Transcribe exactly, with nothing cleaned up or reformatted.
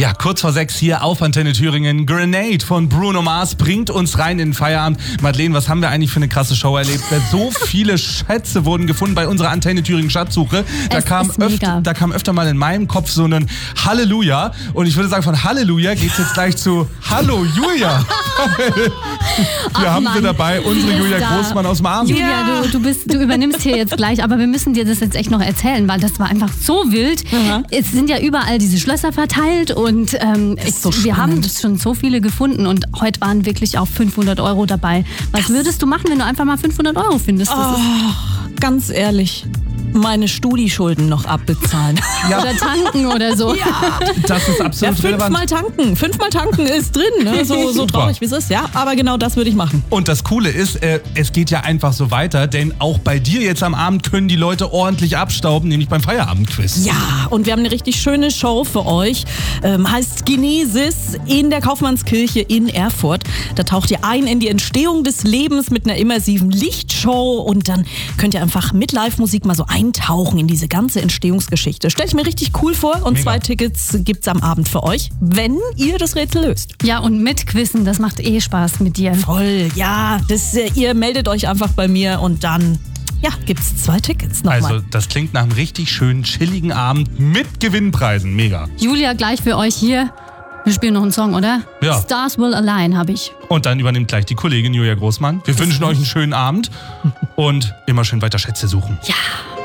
Ja, kurz vor sechs hier auf Antenne Thüringen. Grenade von Bruno Mars bringt uns rein in den Feierabend. Madeleine, was haben wir eigentlich für eine krasse Show erlebt? So viele Schätze wurden gefunden bei unserer Antenne Thüringen Schatzsuche. Da kam, öfter, da kam öfter mal in meinem Kopf so ein Halleluja. Und ich würde sagen, von Halleluja geht es jetzt gleich zu Hallo Julia. Wir Ach haben Mann. sie dabei, unsere Julia da. Großmann aus dem Abend. Julia, ja. du, du, bist, du übernimmst hier jetzt gleich, aber wir müssen dir das jetzt echt noch erzählen, weil das war einfach so wild. Mhm. Es sind ja überall diese Schlösser verteilt und ähm, ich, so wir haben schon so viele gefunden und heute waren wirklich auch fünfhundert Euro dabei. Was das würdest du machen, wenn du einfach mal fünfhundert Euro findest? Das oh, ganz ehrlich. Meine Studi-Schulden noch abbezahlen. Ja. Oder tanken oder so. Ja. Das ist absolut ja, relevant. Fünfmal tanken. Fünfmal tanken ist drin. Ne? So, so traurig wie es ist. Ja, aber genau das würde ich machen. Und das Coole ist, äh, es geht ja einfach so weiter, denn auch bei dir jetzt am Abend können die Leute ordentlich abstauben, nämlich beim Feierabendquiz. Ja, und wir haben eine richtig schöne Show für euch. Ähm, heißt Genesis in der Kaufmannskirche in Erfurt. Da taucht ihr ein in die Entstehung des Lebens mit einer immersiven Lichtshow und dann könnt ihr einfach mit Live-Musik mal so eintauchen in diese ganze Entstehungsgeschichte. Stell ich mir richtig cool vor und Mega. zwei Tickets gibt's am Abend für euch, wenn ihr das Rätsel löst. Ja, und mit Quizzen, das macht eh Spaß mit dir. Voll, ja. Das, ihr meldet euch einfach bei mir und dann ja, gibt's zwei Tickets nochmal. Also das klingt nach einem richtig schönen, chilligen Abend mit Gewinnpreisen. Mega. Julia, gleich für euch hier. Wir spielen noch einen Song, oder? Ja. Stars Will Align habe ich. Und dann übernimmt gleich die Kollegin Julia Großmann. Wir wünschen euch einen schönen Abend und immer schön weiter Schätze suchen. Ja.